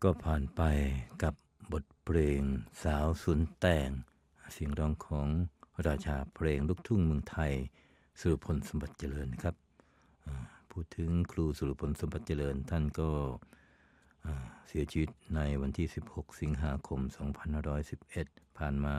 ก็ผ่านไปกับบทเพลงสาวสวนแต่งเสียงร้องของราชาเพลงลูกทุ่งเมืองไทยสุรพลสมบัติเจริญนะครับพูดถึงครูสุรพลสมบัติเจริญท่านก็เสียชีวิตในวันที่16สิงหาคม2511ผ่านมา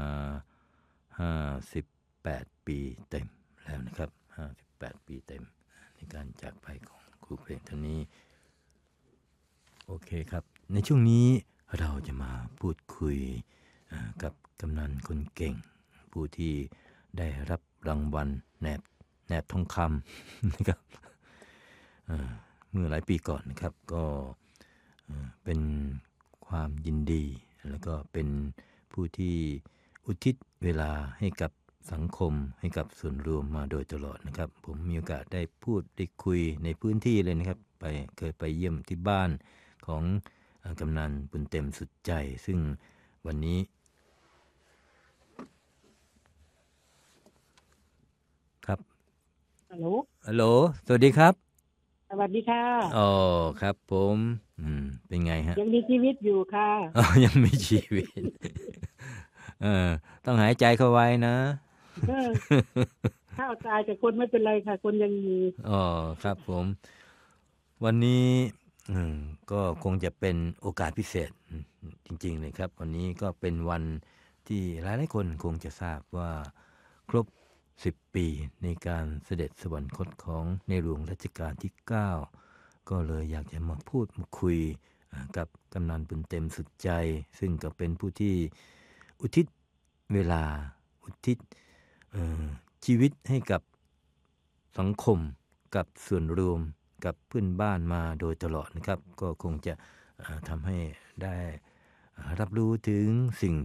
58ปีเต็มแล้วนะครับ58ปีเต็มในการจากไปของครูเพลงท่านนี้โอเคครับในช่วงนี้เราจะมาพูดคุยกับกำนันคนเก่งผู้ที่ได้รับรางวัลแนบทองคำนะครับเมื่อหลายปีก่อนนะครับก็เป็นความยินดีแล้วก็เป็นผู้ที่อุทิศเวลาให้กับสังคมให้กับส่วนรวมมาโดยตลอดนะครับผมมีโอกาสได้พูดได้คุยในพื้นที่เลยนะครับเคยไปเยี่ยมที่บ้านของกำนันบุญเต็มสุดใจซึ่งวันนี้ครับฮัลโหลสวัสดีครับสวัสดีค่ะอ๋อครับผมเป็นไงฮะยังมีชีวิตอยู่ค่ะยังมีชีวิตต้องหายใจเข้าไว้นะข้าวตายแต่คนไม่เป็นไรค่ะคนยังมีอ๋อครับผมวันนี้ก็คงจะเป็นโอกาสพิเศษจริงๆเลยครับวันนี้ก็เป็นวันที่หลายๆคนคงจะทราบว่าครบ10ปีในการเสด็จสวรรคตของในหลวงรัชกาลที่9ก็เลยอยากจะมาพูดมาคุยกับกำนันบุญเต็มสุดใจซึ่งก็เป็นผู้ที่อุทิศเวลาอุทิศชีวิตให้กับสังคมกับส่วนรวมกับเพื่อนบ้านมาโดยตลอดนะครับก็คงจะทำให้ได้รับรู้ถึงสิ่ง